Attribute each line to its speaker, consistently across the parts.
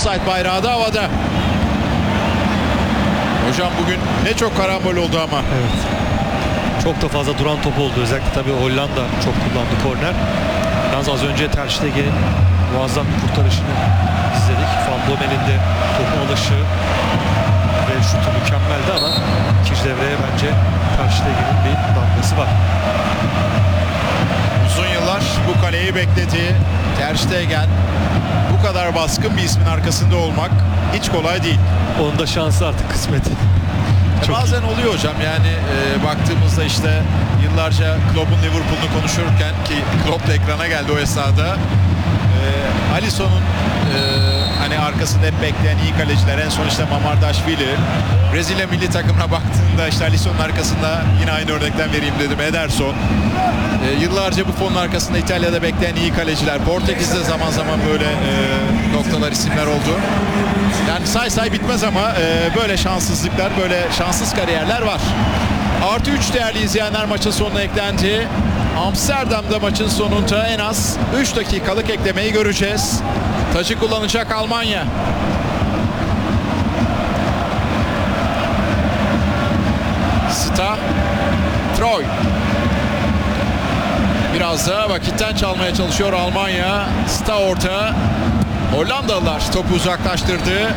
Speaker 1: Offside bayrağı da havada. Hocam bugün ne çok karambol oldu ama.
Speaker 2: Evet. Çok da fazla duran top oldu. Özellikle tabii Hollanda çok kullandı korner. Yalnız az önce Ter Stegen'in muazzam bir kurtarışını izledik. Van Bommel'in de topu alışı ve şutu mükemmeldi ama ikinci devreye bence Ter Stegen'in bir damgası var.
Speaker 1: Uzun yıllar bu kaleyi bekledi. Ter Stegen. Bu kadar baskın bir ismin arkasında olmak hiç kolay değil.
Speaker 2: Onun da şansı artık kısmeti.
Speaker 1: Bazen oluyor hocam yani baktığımızda işte yıllarca Klopp'un Liverpool'unu konuşurken ki Klopp da ekrana geldi o esnada. Alisson'un hani arkasında hep bekleyen iyi kaleciler, en son işte Mamardashvili. Brezilya milli takımına baktığında işte Alisson'un arkasında yine aynı örnekten vereyim dedim, Ederson. Yıllarca Buffon'un arkasında İtalya'da bekleyen iyi kaleciler. Portekiz'de zaman zaman böyle noktalar, isimler oldu. Yani say bitmez ama böyle şanssızlıklar, böyle şanssız kariyerler var. Artı 3 değerli izleyenler, maçın sonuna eklendi. Amsterdam'da maçın sonunda en az 3 dakikalık eklemeyi göreceğiz. Taçı kullanacak Almanya. Sta, Troy. Biraz da vakitten çalmaya çalışıyor Almanya. Sta orta. Hollandalılar topu uzaklaştırdı.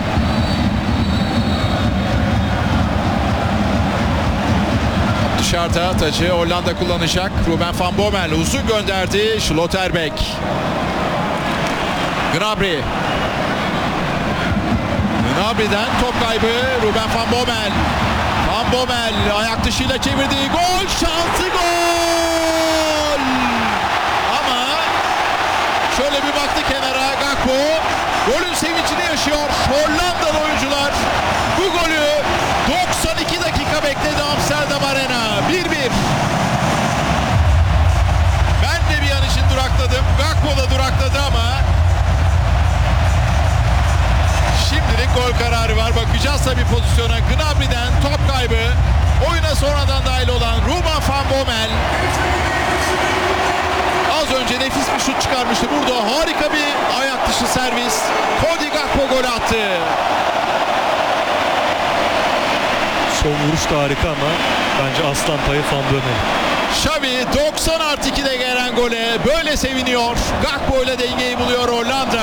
Speaker 1: Dışarıda tacı Hollanda kullanacak. Ruben van Bommel uzun gönderdi. Schlotterbeck. Gnabry. Gnabry'den top kaybı. Ruben van Bommel. Van Bommel ayak dışıyla çevirdiği gol şansı, gol! Ama şöyle bir baktı kenara Gakpo. Golün sevincini yaşıyor Hollandalı oyuncular. Bu golü 92 dakika bekledi Amsterdam Arena. 1-1. Ben de bir an için durakladım. Gakpo da durakladı ama şimdilik gol kararı var. Bakacağız tabii pozisyona. Gnabry'den top kaybı. Oyuna sonradan dahil olan Ruben van Bommel. Az önce nefis bir şut çıkarmıştı. Burada harika bir ayak dışı servis. Cody Gakpo gol attı.
Speaker 2: Son vuruş da harika ama bence aslan payı Van Bommel.
Speaker 1: Xavi 90+2'de gelen gole böyle seviniyor. Gakpo ile dengeyi buluyor Hollanda.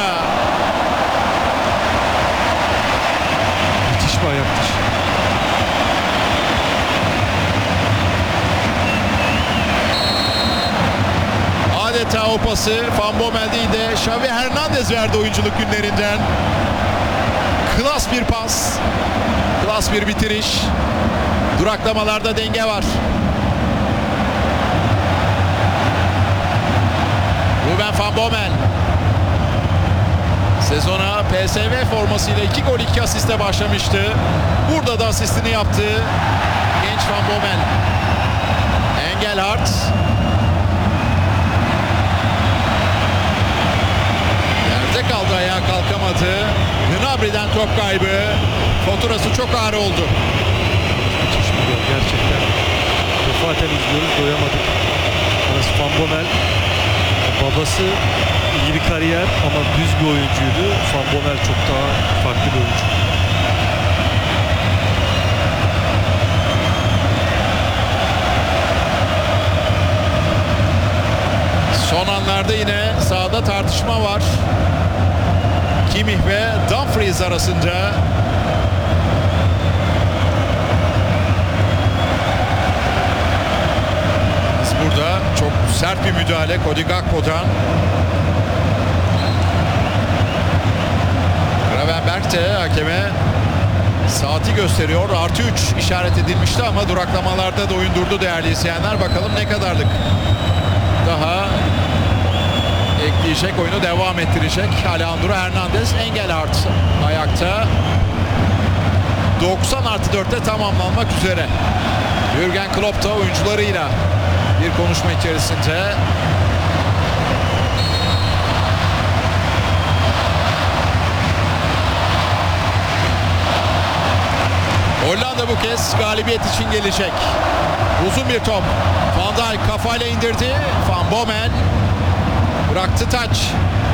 Speaker 2: Müthiş bir ayak dışı.
Speaker 1: Adeta o pası Van Bommel değil de Xavi Hernandez verdi oyunculuk günlerinden. Klas bir pas. Klas bir bitiriş. Duraklamalarda denge var. Ruben van Bommel. Sezona PSV formasıyla 2 gol 2 asiste başlamıştı. Burada da asistini yaptı genç Van Bommel. Engelhardt. Yerde kaldı, ayağa kalkamadı. Gnabry'den top kaybı. Faturası çok ağır oldu.
Speaker 2: Müthiş bir gol gerçekten. Defaten izliyoruz, doyamadık. Arası Van Bommel. Babası iyi bir kariyer ama düz bir oyuncuydu. Van Bommel çok daha farklı bir oyuncu.
Speaker 1: Son anlarda yine sahada tartışma var. Kimmich ve Dumfries arasında. Burada çok sert bir müdahale Cody Gakpo'dan. Gravenberch de hakeme saati gösteriyor. +3 işaret edilmişti ama duraklamalarda da oyun durdu değerli izleyenler. Bakalım ne kadarlık daha ekleyecek, oyunu devam ettirecek. Alejandro Hernandez. Engelhardt ayakta. 90+4'te tamamlanmak üzere. Jürgen Klopp da oyuncularıyla bir konuşma içerisinde. Hollanda bu kez galibiyet için gelecek. Uzun bir top. Van Dijk kafayla indirdi. Van Bommel bıraktı taç.